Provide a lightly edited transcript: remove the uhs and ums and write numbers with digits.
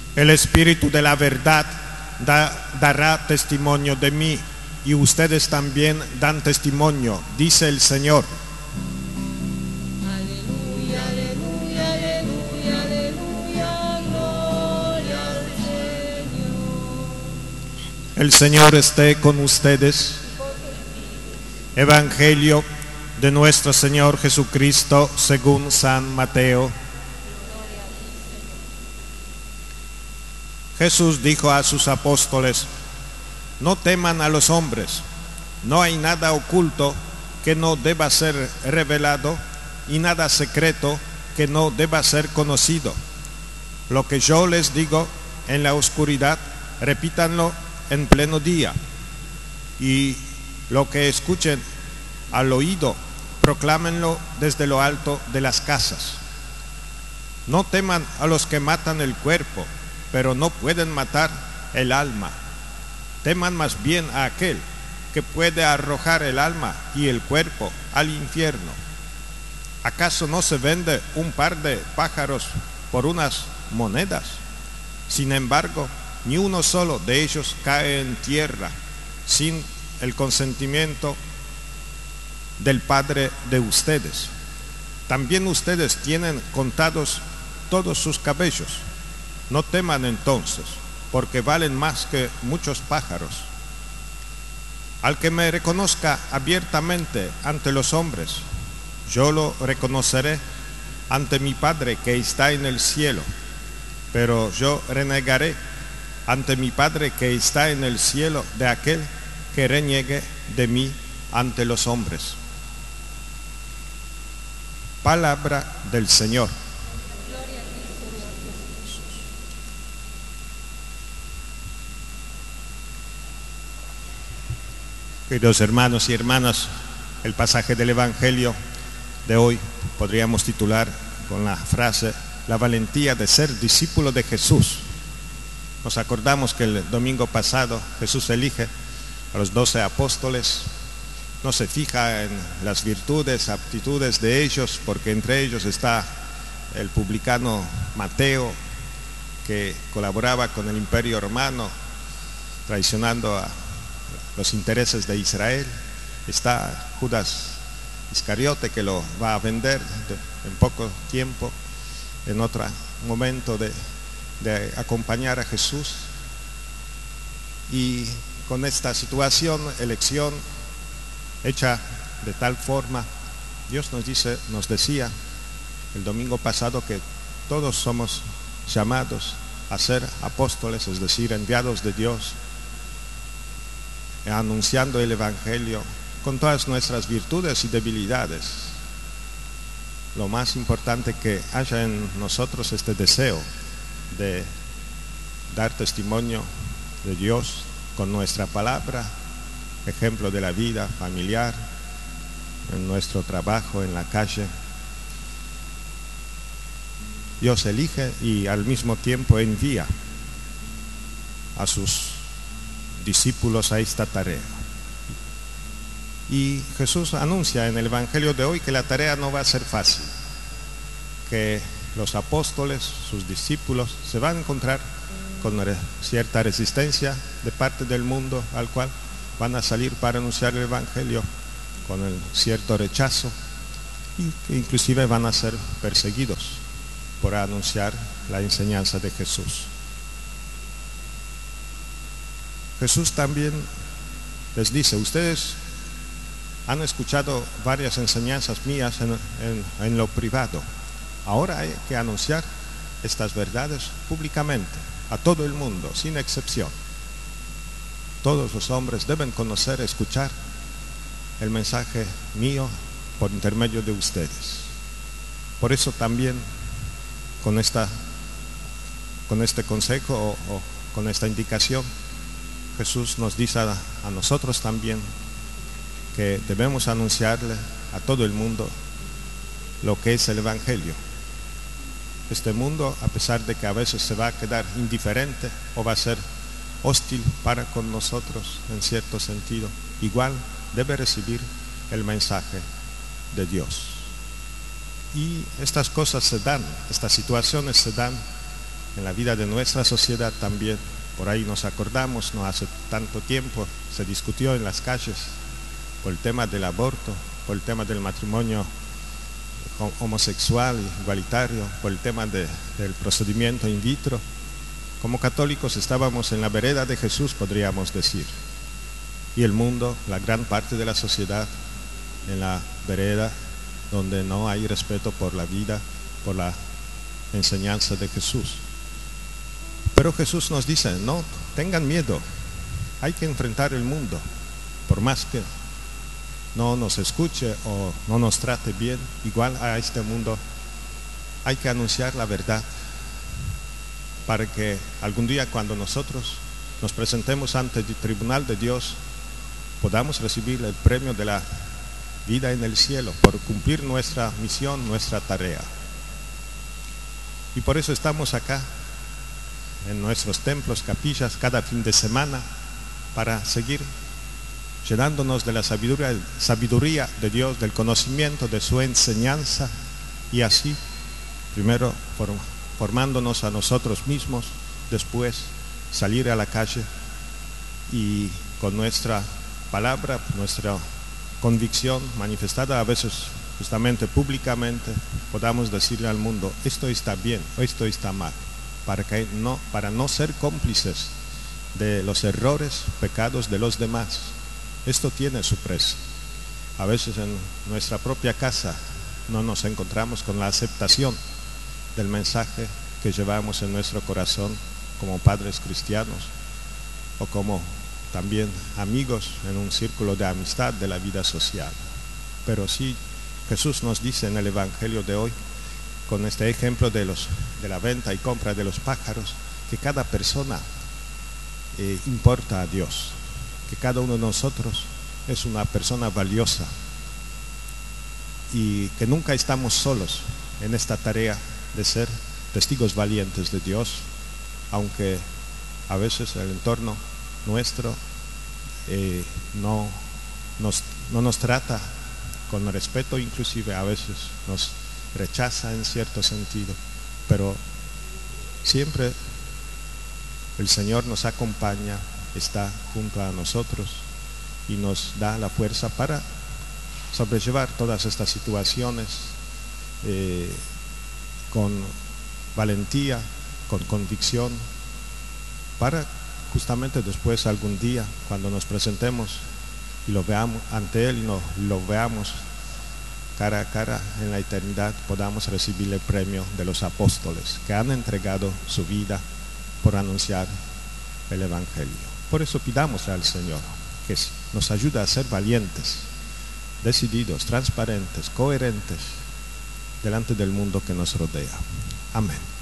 El Espíritu de la verdad dará testimonio de mí, y ustedes también dan testimonio, dice el Señor. Aleluya, aleluya, aleluya, aleluya, gloria al Señor. El Señor esté con ustedes. Evangelio de nuestro Señor Jesucristo según San Mateo. Jesús dijo a sus apóstoles: no teman a los hombres, no hay nada oculto que no deba ser revelado y nada secreto que no deba ser conocido. Lo que yo les digo en la oscuridad, repítanlo en pleno día, y lo que escuchen al oído, proclámenlo desde lo alto de las casas. No teman a los que matan el cuerpo, pero no pueden matar el alma. Teman más bien a aquel que puede arrojar el alma y el cuerpo al infierno. ¿Acaso no se vende un par de pájaros por unas monedas? Sin embargo, ni uno solo de ellos cae en tierra sin el consentimiento del Padre de ustedes. También ustedes tienen contados todos sus cabellos. No teman entonces, porque valen más que muchos pájaros. Al que me reconozca abiertamente ante los hombres, yo lo reconoceré ante mi Padre que está en el cielo. Pero yo renegaré ante mi Padre que está en el cielo de aquel que reniegue de mí ante los hombres. Palabra del Señor. Queridos hermanos y hermanas, el pasaje del Evangelio de hoy podríamos titular con la frase: la valentía de ser discípulo de Jesús. Nos acordamos que el domingo pasado Jesús elige a los 12 apóstoles, no se fija en las virtudes, aptitudes de ellos, porque entre ellos está el publicano Mateo, que colaboraba con el Imperio Romano, traicionando a los intereses de Israel. Está Judas Iscariote, que lo va a vender en poco tiempo, en otro momento de acompañar a Jesús. Y con esta situación, elección hecha de tal forma, Dios nos decía el domingo pasado que todos somos llamados a ser apóstoles, es decir, enviados de Dios, anunciando el Evangelio con todas nuestras virtudes y debilidades. Lo más importante que haya en nosotros este deseo de dar testimonio de Dios con nuestra palabra, ejemplo de la vida familiar, en nuestro trabajo, en la calle. Dios elige y al mismo tiempo envía a sus discípulos a esta tarea. Y Jesús anuncia en el Evangelio de hoy que la tarea no va a ser fácil, que los apóstoles, sus discípulos, se van a encontrar con cierta resistencia de parte del mundo al cual van a salir para anunciar el Evangelio, con el cierto rechazo, e inclusive van a ser perseguidos por anunciar la enseñanza de Jesús. Jesús también les dice: ustedes han escuchado varias enseñanzas mías en lo privado. Ahora hay que anunciar estas verdades públicamente, a todo el mundo, sin excepción. Todos los hombres deben conocer, escuchar el mensaje mío por intermedio de ustedes. Por eso también con este consejo o con esta indicación, Jesús nos dice a nosotros también que debemos anunciarle a todo el mundo lo que es el Evangelio. Este mundo, a pesar de que a veces se va a quedar indiferente o va a ser hostil para con nosotros en cierto sentido, igual debe recibir el mensaje de Dios. Y estas cosas se dan, estas situaciones se dan en la vida de nuestra sociedad también. Por ahí nos acordamos, no hace tanto tiempo se discutió en las calles por el tema del aborto, por el tema del matrimonio homosexual, igualitario, por el tema del procedimiento in vitro. Como católicos estábamos en la vereda de Jesús, podríamos decir, y el mundo, la gran parte de la sociedad, en la vereda donde no hay respeto por la vida, por la enseñanza de Jesús. Pero Jesús nos dice, no tengan miedo, hay que enfrentar el mundo, por más que no nos escuche o no nos trate bien, igual a este mundo hay que anunciar la verdad, para que algún día cuando nosotros nos presentemos ante el tribunal de Dios, podamos recibir el premio de la vida en el cielo, por cumplir nuestra misión, nuestra tarea. Y por eso estamos acá, en nuestros templos, capillas, cada fin de semana, para seguir llenándonos de la sabiduría de Dios, del conocimiento de su enseñanza, y así, primero formándonos a nosotros mismos, después salir a la calle y con nuestra palabra, nuestra convicción manifestada a veces justamente públicamente, podamos decirle al mundo, esto está bien o esto está mal, para no ser cómplices de los errores, pecados de los demás. Esto tiene su precio. A veces en nuestra propia casa no nos encontramos con la aceptación del mensaje que llevamos en nuestro corazón como padres cristianos o como también amigos en un círculo de amistad de la vida social. Pero sí, Jesús nos dice en el Evangelio de hoy, con este ejemplo de la venta y compra de los pájaros, que cada persona importa a Dios, que cada uno de nosotros es una persona valiosa y que nunca estamos solos en esta tarea de ser testigos valientes de Dios, aunque a veces el entorno nuestro no nos trata con respeto, inclusive a veces nos rechaza en cierto sentido, pero siempre el Señor nos acompaña, está junto a nosotros y nos da la fuerza para sobrellevar todas estas situaciones con valentía, con convicción, para justamente después algún día, cuando nos presentemos y lo veamos ante Él y lo veamos cara a cara en la eternidad, podamos recibir el premio de los apóstoles que han entregado su vida por anunciar el Evangelio. Por eso pidamos al Señor que nos ayude a ser valientes, decididos, transparentes, coherentes delante del mundo que nos rodea. Amén.